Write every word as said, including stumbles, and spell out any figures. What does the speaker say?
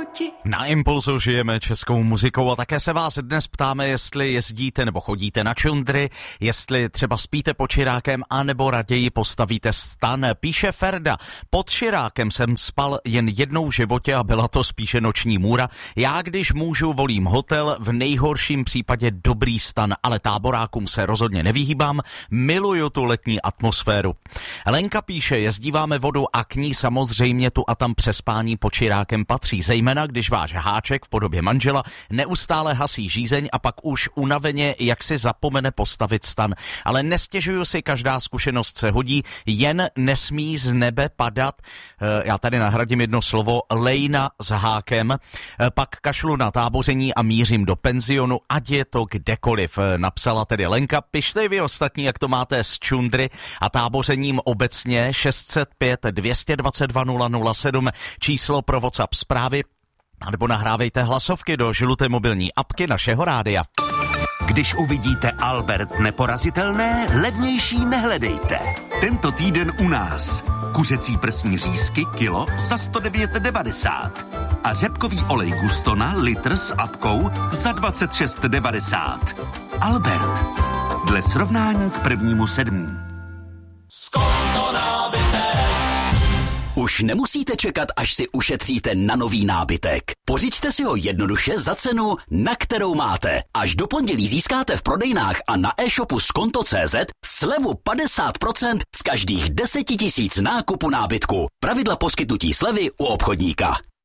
proti. Na Impulsu žijeme českou muzikou a také se vás dnes ptáme, jestli jezdíte nebo chodíte na čundry, jestli třeba spíte pod Širákem anebo raději postavíte stan. Píše Ferda, pod Širákem jsem spal jen jednou v životě a byla to spíše noční můra. Já když můžu, volím hotel, v nejhorším případě dobrý stan, ale táborákům se rozhodně nevyhýbám, miluju tu letní atmosféru. Lenka píše, jezdíváme vodu a k ní samozřejmě tu a tam přespání pod Širákem patří, zejména když váš háček v podobě manžela neustále hasí žízeň a pak už unaveně jak si zapomene postavit stan. Ale nestěžuju si, každá zkušenost se hodí, jen nesmí z nebe padat, já tady nahradím jedno slovo, lejna s hákem, pak kašlu na táboření a mířím do penzionu, ať je to kdekoliv, napsala tedy Lenka. Pište i vy ostatní, jak to máte s čundry a tábořením obecně. Šest set pět dvě dva dva nula nula sedm číslo pro WhatsApp zprávy, nebo nahrávejte hlasovky do žluté mobilní apky našeho rádia. Když uvidíte Albert neporazitelné, levnější nehledejte. Tento týden u nás. Kuřecí prsní řízky kilo za sto devět devadesát a řepkový olej Gustona litr s apkou za dvacet šest devadesát. Albert. Dle srovnání k prvnímu sedmý. Už nemusíte čekat, až si ušetříte na nový nábytek. Pořiďte si ho jednoduše za cenu, na kterou máte. Až do pondělí získáte v prodejnách a na e-shopu skonto tečka cé zet slevu padesát procent z každých deset tisíc nákupu nábytku. Pravidla poskytnutí slevy u obchodníka.